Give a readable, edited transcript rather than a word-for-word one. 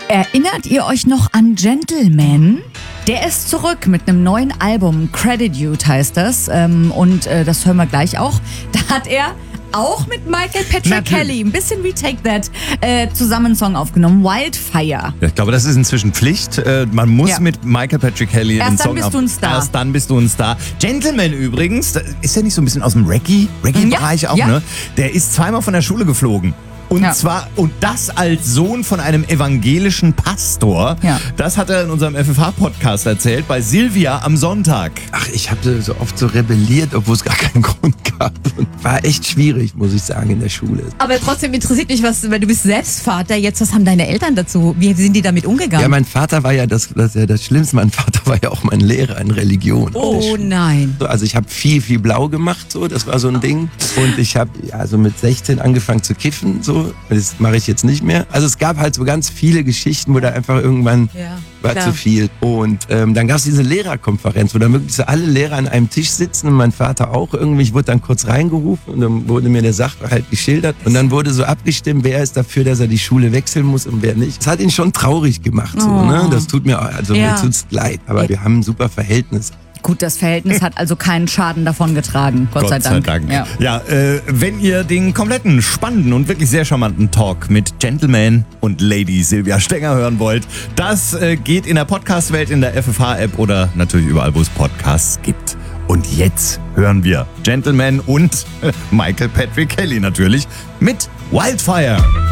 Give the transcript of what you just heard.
Erinnert ihr euch noch an Gentleman? Der ist zurück mit einem neuen Album, Gratitude heißt das. Und das hören wir gleich auch. Da hat er auch mit Michael Patrick Kelly, ein bisschen wie Take That, zusammen einen Song aufgenommen, Wildfire. Ich glaube, das ist inzwischen Pflicht. Man muss mit Michael Patrick Kelly einen Song Erst dann bist du ein Star. Erst dann bist du ein Star. Gentleman übrigens, ist ja nicht so ein bisschen aus dem Reggae-Bereich auch, ne? Der ist zweimal von der Schule geflogen. Und zwar, und das als Sohn von einem evangelischen Pastor. Ja. Das hat er in unserem FFH-Podcast erzählt, bei Silvia am Sonntag. Ach, ich habe so oft so rebelliert, obwohl es gar keinen Grund gab. Und war echt schwierig, muss ich sagen, in der Schule. Aber trotzdem interessiert mich was, weil du bist selbst Vater. Jetzt, was haben deine Eltern dazu? Wie sind die damit umgegangen? Ja, mein Vater war ja das Schlimmste. Mein Vater war ja auch mein Lehrer in Religion. Oh nein. Also ich habe viel blau gemacht, so, das war so ein Ding. Und ich habe so mit 16 angefangen zu kiffen, so. Das mache ich jetzt nicht mehr. Also es gab halt so ganz viele Geschichten, wo da einfach irgendwann war zu viel. Und dann gab es diese Lehrerkonferenz, wo dann wirklich so alle Lehrer an einem Tisch sitzen und mein Vater auch irgendwie. Ich wurde dann kurz reingerufen und dann wurde mir der Sachverhalt geschildert. Und dann wurde so abgestimmt, wer ist dafür, dass er die Schule wechseln muss und wer nicht. Das hat ihn schon traurig gemacht. So, ne? Das tut mir, mir tut's leid. Aber wir haben ein super Verhältnis. Gut, das Verhältnis hat also keinen Schaden davon getragen, Gott sei Dank. Ja, wenn ihr den kompletten, spannenden und wirklich sehr charmanten Talk mit Gentleman und Lady Silvia Stenger hören wollt, das geht in der Podcast-Welt, in der FFH-App oder natürlich überall, wo es Podcasts gibt. Und jetzt hören wir Gentleman und Michael Patrick Kelly natürlich mit Wildfire.